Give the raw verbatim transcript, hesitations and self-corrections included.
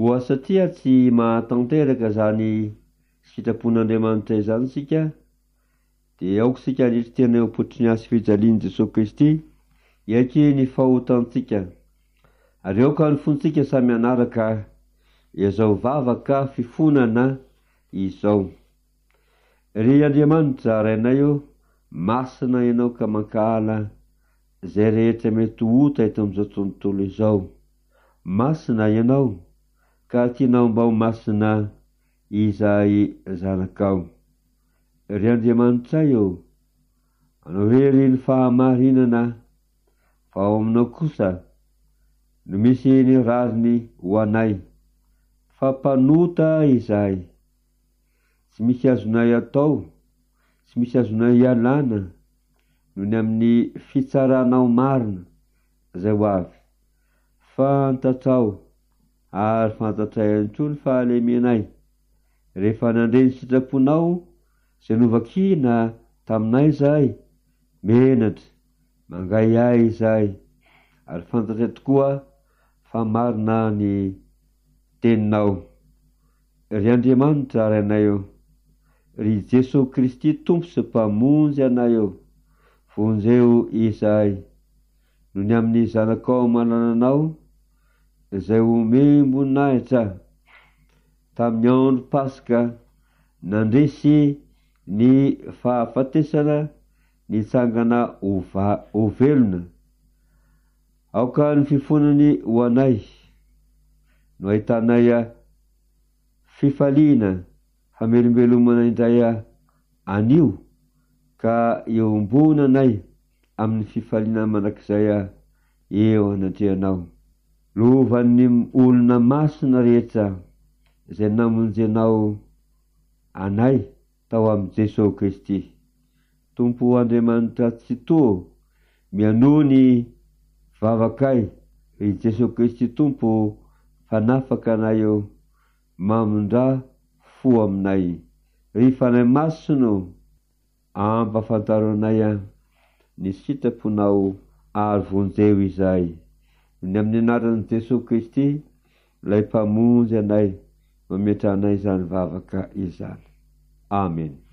Koa satria tsy mahatanteraka zany sitrapon'Andriamanitra izany sika, de aoka sika rehetra tena eo ampotony fijalian'i Jesosy Kristy iaky ny fahotantsika. Ary aoka ny fontsika samy anaraka izao vavaka fifonana izao. Ry Andriamanitra rainay io, masina ianao ka mankahala zay rehetra mety hota eto amin'izao tontolo izao. Masina ianao ka tianao mba ho masina izay zanakao. Ry Andriamanitra io, anao rery ny fahamarinana, fa ao aminao kosa no misy ny rariny ho anay. Fampanota izay, tsy misy azonay atao, tsy misy azonay ialana noho ny amin'ny fitsaranao marina zay ho avy. Fantatrao ary fantatray antsony ny fahalemenay rehefa nandre ny sitraponao zay novakina taminay zay, menatra mangay ay zay, ary fantatray tokoa fa marina ny teninao. Ry Andriamanitra rainay io, ry Jesosy Kristy tompo sy mpamonjy anay io, vonjeo izay noho ny amin'ny zanakao manananao zay omem-boninahitra tamin'ny andro Pasika nandresy ny fahafatesana nitsangana ova- ovelona. Aoka ny fifonany ho anay no ahitanay fifaliana hamelombelomana indray anio, ka eombonanay amin'ny fifaliana manakizay eo anatrehanao. Lovan'ny olona masina rehetra zay namonjenao anay tao amin'i Jesosy Kristy. Tompo Andriamanitra tsy to mianony vavakay, ry Jesosy Kristy tompo fanafaka anay eo, mamindra fo aminay. Ry fanay masino ampafantaro anay ny sitraponao ary vonjeo izay. Ny amin'ny anaran'i Jesosy Kristy, lay mpamonjy anay, mametra anay zany vavaka izany. Amen.